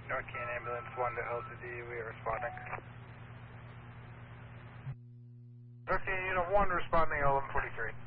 North Canyon Ambulance 1 to LTD, we are responding. North Canyon Unit 1 responding, 1143.